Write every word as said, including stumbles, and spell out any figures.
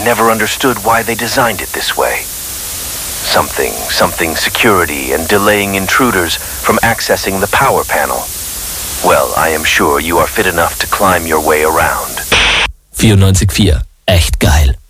never understood why they designed it this way. Something, something security and delaying intruders from accessing the power panel. Well, I am sure you are fit enough to climb your way around. vierundneunzig Komma vier. Echt geil.